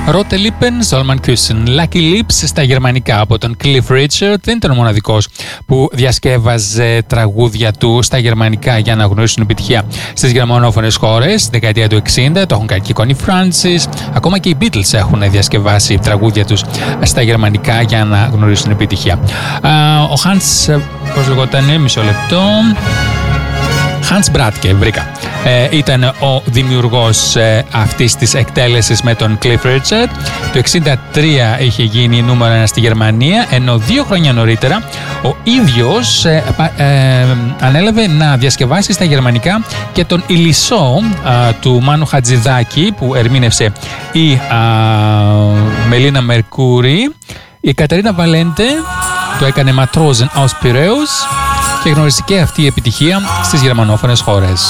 Rote Lippen, soll man küssen. Lucky Lips στα γερμανικά από τον Cliff Richard. Δεν ήταν ο μοναδικός που διασκεύαζε τραγούδια του στα γερμανικά για να γνωρίσουν επιτυχία στις γερμανόφωνες χώρες. Δεκαετία του 60 το έχουν κάνει και η Connie Francis. Ακόμα και οι Beatles έχουν διασκευάσει τραγούδια τους στα γερμανικά για να γνωρίσουν επιτυχία. Ο Hans, πώς λεγόταν, μισό λεπτό. Hans Bradtke, βρήκα. Ήταν ο δημιουργός αυτής της εκτέλεσης με τον Cliff Richard. Το 1963 είχε γίνει νούμερο 1 στη Γερμανία, ενώ 2 χρόνια νωρίτερα ο ίδιος ανέλαβε να διασκευάσει στα γερμανικά και τον Ηλισσό του Μάνου Χατζηδάκη που ερμήνευσε η Μελίνα Μερκούρη. Η Καταρίνα Βαλέντε το έκανε Matrosen aus Piräus και γνωρίστηκε αυτή η επιτυχία στις γερμανόφωνες χώρες.